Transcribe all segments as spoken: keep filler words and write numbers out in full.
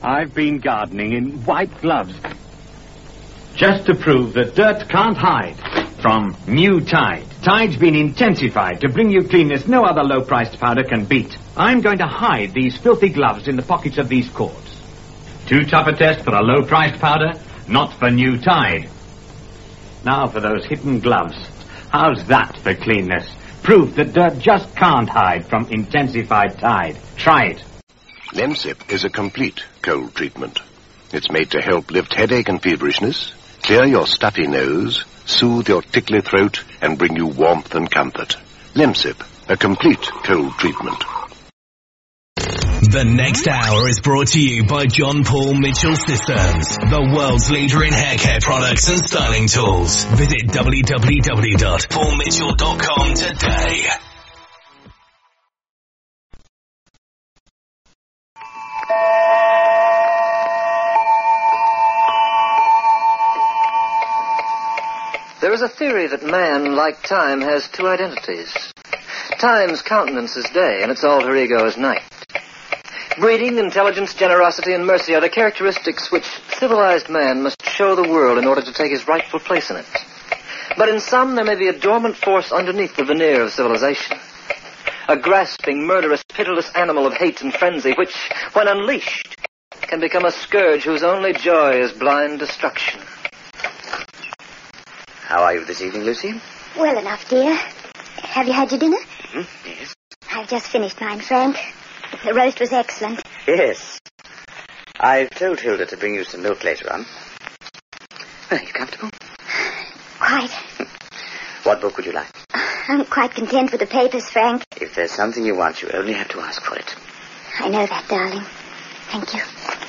I've been gardening in white gloves. Just to prove that dirt can't hide. From New Tide. Tide's been intensified to bring you cleanness no other low-priced powder can beat. I'm going to hide these filthy gloves in the pockets of these cords. Too tough a test for a low-priced powder? Not for New Tide. Now for those hidden gloves. How's that for cleanness? Proof that dirt just can't hide from intensified Tide. Try it. Lemsip is a complete cold treatment. It's made to help lift headache and feverishness, clear your stuffy nose, soothe your tickly throat, and bring you warmth and comfort. Lemsip, a complete cold treatment. The next hour is brought to you by John Paul Mitchell Systems, the world's leader in hair care products and styling tools. Visit w w w dot paul mitchell dot com today. There is a theory that man, like time, has two identities. Time's countenance is day, and its alter ego is night. Breeding, intelligence, generosity, and mercy are the characteristics which civilized man must show the world in order to take his rightful place in it. But in some, there may be a dormant force underneath the veneer of civilization. A grasping, murderous, pitiless animal of hate and frenzy, which, when unleashed, can become a scourge whose only joy is blind destruction. How are you this evening, Lucy? Well enough, dear. Have you had your dinner? Mm-hmm. Yes. I've just finished mine, Frank. The roast was excellent. Yes. I've told Hilda to bring you some milk later on. Are you comfortable? Quite. What book would you like? I'm quite content with the papers, Frank. If there's something you want, you only have to ask for it. I know that, darling. Thank you.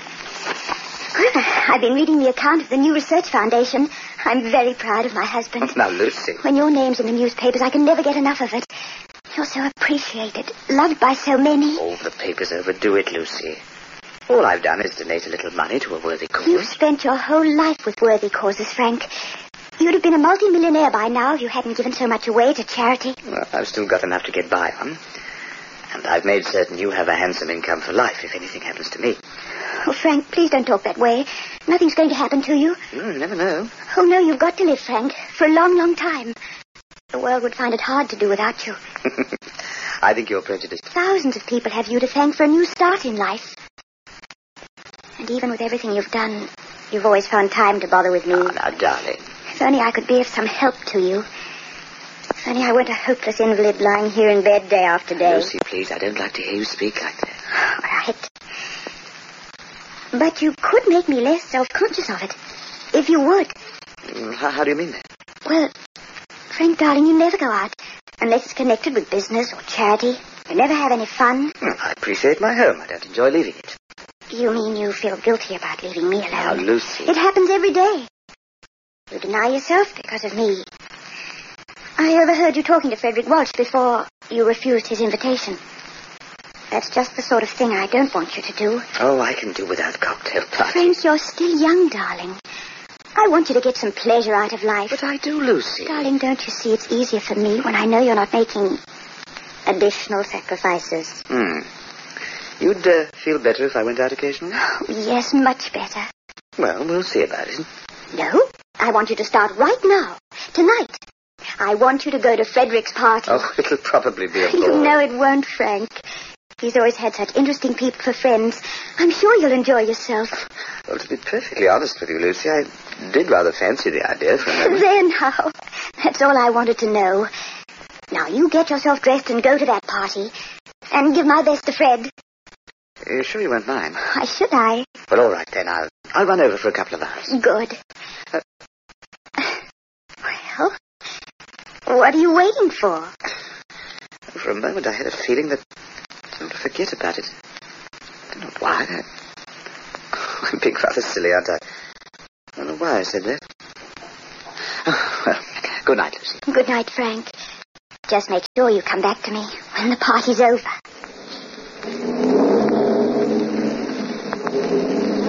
Well, I've been reading the account of the new research foundation. I'm very proud of my husband. Now, Lucy. When your name's in the newspapers, I can never get enough of it. You're so appreciated, loved by so many. Oh, the papers overdo it, Lucy. All I've done is donate a little money to a worthy cause. You've spent your whole life with worthy causes, Frank. You'd have been a multi-millionaire by now if you hadn't given so much away to charity. Well, I've still got enough to get by on. And I've made certain you have a handsome income for life if anything happens to me. Oh, Frank, please don't talk that way. Nothing's going to happen to you. You never know. Oh, no, you've got to live, Frank, for a long, long time. The world would find it hard to do without you. I think you're prejudiced. Thousands of people have you to thank for a new start in life. And even with everything you've done, you've always found time to bother with me. Oh, now, darling. If only I could be of some help to you. If only I weren't a hopeless invalid lying here in bed day after day. Lucy, please, I don't like to hear you speak like that. All right. But you could make me less self-conscious of it. If you would. How, how do you mean that? Well, Frank, darling, you never go out unless it's connected with business or charity. You never have any fun. Well, I appreciate my home. I don't enjoy leaving it. You mean you feel guilty about leaving me alone? Now, Lucy. It happens every day. You deny yourself because of me. I overheard you talking to Frederick Walsh before you refused his invitation. That's just the sort of thing I don't want you to do. Oh, I can do without cocktail parties. Frank, you're still young, darling. I want you to get some pleasure out of life. But I do, Lucy. Darling, don't you see it's easier for me when I know you're not making additional sacrifices? Hmm. You'd uh, feel better if I went out occasionally? Oh, yes, much better. Well, we'll see about it. No, I want you to start right now, tonight. I want you to go to Frederick's party. Oh, it'll probably be a bore. You know it won't, Frank. He's always had such interesting people for friends. I'm sure you'll enjoy yourself. Well, to be perfectly honest with you, Lucy, I did rather fancy the idea for a moment. There now. That's all I wanted to know. Now, you get yourself dressed and go to that party. And give my best to Fred. Are you sure you won't mind? Why should I? Well, all right, then. I'll, I'll run over for a couple of hours. Good. Uh, well, what are you waiting for? For a moment, I had a feeling that I want to forget about it. I don't know why. I... Oh, I'm being rather silly, aren't I? I don't know why I said that. Oh, well, good night, Lucy. Good night, Frank. Just make sure you come back to me when the party's over.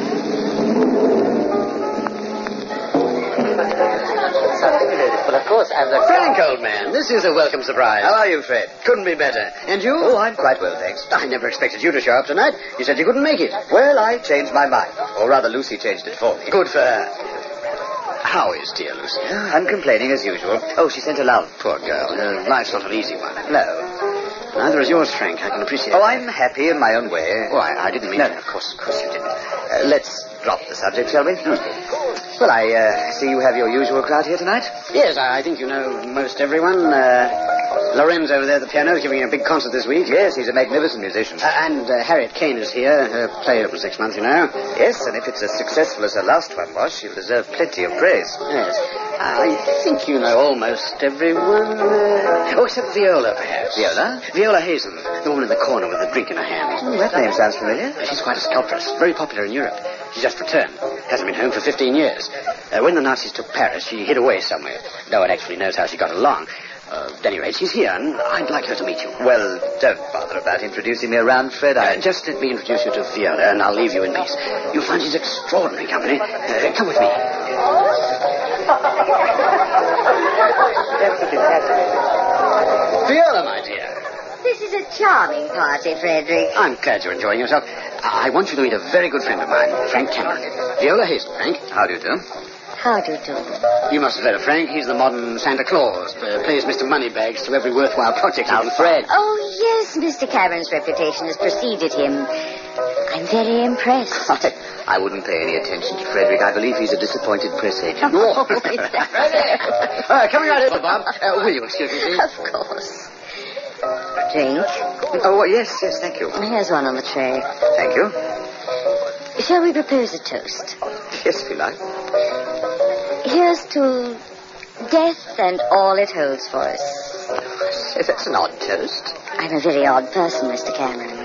Well, of course, And the Frank, old man, this is a welcome surprise. How are you, Fred? Couldn't be better. And you? Oh, I'm quite well, thanks. I never expected you to show up tonight. You said you couldn't make it. Well, I changed my mind. Or rather, Lucy changed it for me. Good for her. How is dear Lucy? Uncomplaining as usual. Oh, she sent her love. Poor girl. Her life's not an easy one. No. Neither is yours, Frank. I can appreciate Oh, that. I'm happy in my own way. Oh, I, I didn't mean No, to. no, of course, of course you didn't. Uh, let's drop the subject, shall we? Hmm. Well, I uh, see you have your usual crowd here tonight. Yes, I think you know most everyone. Uh, Lorenz over there at the piano is giving a big concert this week. Yes, he's a magnificent musician. Uh, and uh, Harriet Kane is here. Her play opens next month, you know. Yes, and if it's as successful as her last one was, she'll deserve plenty of praise. Yes. I think you know almost everyone. Uh... Oh, except Viola, perhaps. Viola? Viola Hazen, the woman in the corner with the drink in her hand. Oh, that name sounds familiar. She's quite a sculptress, very popular in Europe. She's just returned. Hasn't been home for fifteen years. Uh, when the Nazis took Paris, she hid away somewhere. No one actually knows how she got along. Uh, at any rate, she's here, and I'd like her to meet you. Well, don't bother about introducing me around, Fred. I... Uh, just let me introduce you to Viola, and I'll leave you in peace. You'll find she's extraordinary company. Uh, come with me. Viola, my dear. This is a charming party, Frederick. I'm glad you're enjoying yourself. I want you to meet a very good friend of mine, Frank Cameron. Viola Hazen, Frank. How do you do? How do you do? You must have heard of Frank. He's the modern Santa Claus. Uh, plays Mister Moneybags to every worthwhile project. Now, Fred. Oh, yes, Mister Cameron's reputation has preceded him. I'm very impressed. I, I wouldn't pay any attention to Frederick. I believe he's a disappointed press agent. Oh, is that... uh, coming right over, Bob. Uh, will you excuse me, please? Of course. Drink. Oh, yes, yes, thank you. Here's one on the tray. Thank you. Shall we propose a toast? Yes, if you like. Here's to death and all it holds for us. Say, that's an odd toast. I'm a very odd person, Mister Cameron.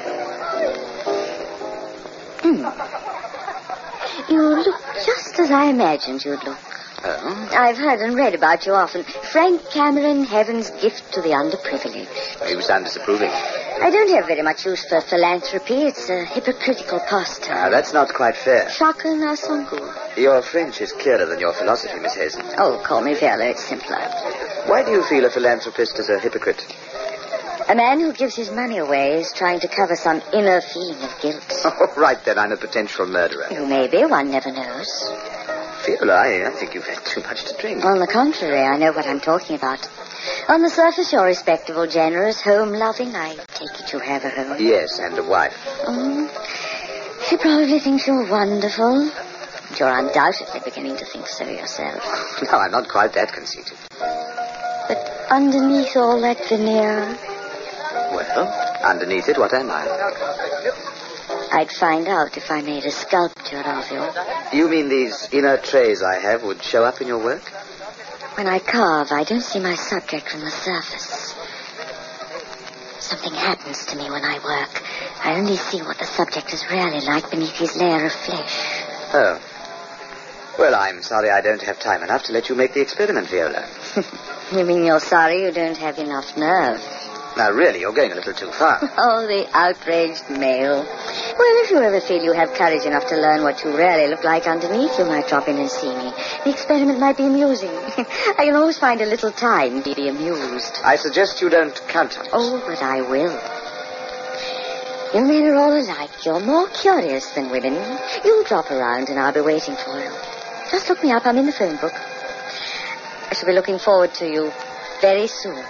Hmm. You look just as I imagined you'd look. Oh? I've heard and read about you often. Frank Cameron, heaven's gift to the underprivileged. You sound disapproving. I don't have very much use for philanthropy. It's a hypocritical pastime. Ah, that's not quite fair. Chacun a son goût. Your French is clearer than your philosophy, Miss Hazen. Oh, call me Viola. It's simpler. Why do you feel a philanthropist is a hypocrite? A man who gives his money away is trying to cover some inner feeling of guilt. Oh, right then, I'm a potential murderer. You may be. One never knows. Viola, I, I think you've had too much to drink. On the contrary, I know what I'm talking about. On the surface, you're respectable, generous, home-loving. I take it you have a home. Yes, and a wife. Oh, she probably thinks you're wonderful. But you're undoubtedly beginning to think so yourself. No, I'm not quite that conceited. But underneath all that veneer... Well, underneath it, what am I? I'd find out if I made a sculpture of you. You mean these inner trays I have would show up in your work? When I carve, I don't see my subject from the surface. Something happens to me when I work. I only see what the subject is really like beneath his layer of flesh. Oh. Well, I'm sorry I don't have time enough to let you make the experiment, Viola. You mean you're sorry you don't have enough nerve? Now, really, you're going a little too far. Oh, the outraged male. Well, if you ever feel you have courage enough to learn what you really look like underneath, you might drop in and see me. The experiment might be amusing. I can always find a little time to be amused. I suggest you don't count on it. Oh, but I will. You men are all alike. You're more curious than women. You drop around and I'll be waiting for you. Just look me up. I'm in the phone book. I shall be looking forward to you very soon.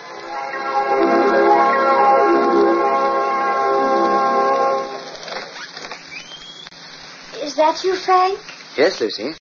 Is that you, Frank? Yes, Lucy.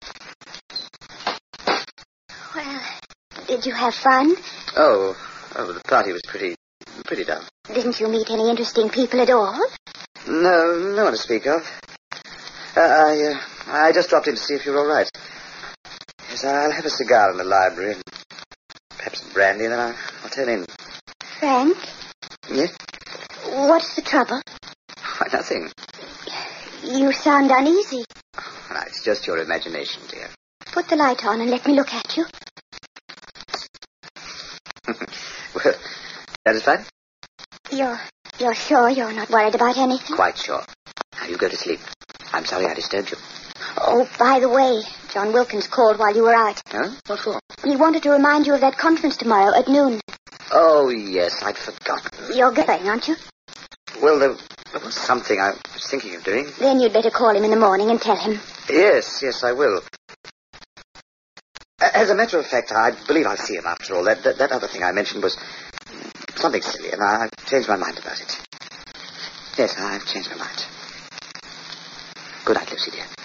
Well, did you have fun? Oh, oh, the party was pretty, pretty dull. Didn't you meet any interesting people at all? No, no one to speak of. Uh, I, uh, I just dropped in to see if you're all right. Yes, I'll have a cigar in the library and perhaps some brandy, and then I'll, I'll turn in. Frank? Yes? What's the trouble? Why, nothing. You sound uneasy. No, it's just your imagination, dear. Put the light on and let me look at you. Well, satisfied? You're, you're sure you're not worried about anything? Quite sure. Now, you go to sleep. I'm sorry I disturbed you. Oh, by the way, John Wilkins called while you were out. Huh? What for? He wanted to remind you of that conference tomorrow at noon. Oh, yes, I'd forgotten. You're going, aren't you? Well, there, there was something I was thinking of doing. Then you'd better call him in the morning and tell him. Yes, yes, I will. As a matter of fact, I believe I'll see him after all. That, that, that other thing I mentioned was something silly, and I, I've changed my mind about it. Yes, I've changed my mind. Good night, Lucy, dear.